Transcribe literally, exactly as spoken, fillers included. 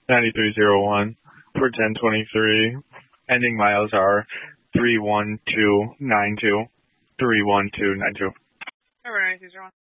ninety-three oh one for ten twenty-three. Ending miles are three one two nine two. three one two nine two. All right, ninety-three oh one.